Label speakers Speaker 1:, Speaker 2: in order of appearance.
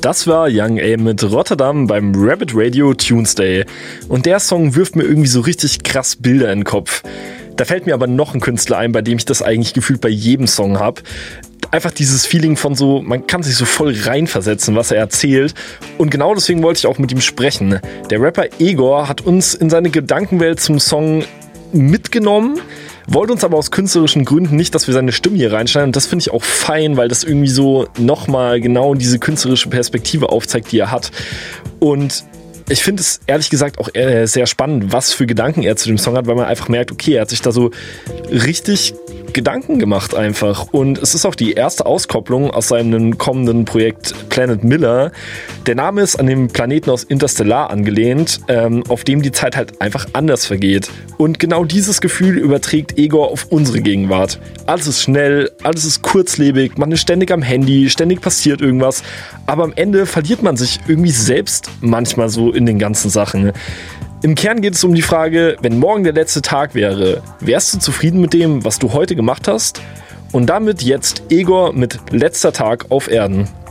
Speaker 1: Das war Young A mit Rotterdam beim Rabbit Radio Tuesday. Und der Song wirft mir irgendwie so richtig krass Bilder in den Kopf. Da fällt mir aber noch ein Künstler ein, bei dem ich das eigentlich gefühlt bei jedem Song habe. Einfach dieses Feeling von so, man kann sich so voll reinversetzen, was er erzählt. Und genau deswegen wollte ich auch mit ihm sprechen. Der Rapper Egor hat uns in seine Gedankenwelt zum Song mitgenommen, wollte uns aber aus künstlerischen Gründen nicht, dass wir seine Stimme hier reinschneiden. Und das finde ich auch fein, weil das irgendwie so nochmal genau diese künstlerische Perspektive aufzeigt, die er hat. Und ich finde es ehrlich gesagt auch sehr spannend, was für Gedanken er zu dem Song hat, weil man einfach merkt, okay, er hat sich da so richtig Gedanken gemacht einfach. Und es ist auch die erste Auskopplung aus seinem kommenden Projekt Planet Miller. Der Name ist an dem Planeten aus Interstellar angelehnt, auf dem die Zeit halt einfach anders vergeht. Und genau dieses Gefühl überträgt Egor auf unsere Gegenwart. Alles ist schnell, alles ist kurzlebig, man ist ständig am Handy, ständig passiert irgendwas. Aber am Ende verliert man sich irgendwie selbst manchmal so in den ganzen Sachen. Im Kern geht es um die Frage, wenn morgen der letzte Tag wäre, wärst du zufrieden mit dem, was du heute gemacht hast? Und damit jetzt Egor mit Letzter Tag auf Erden.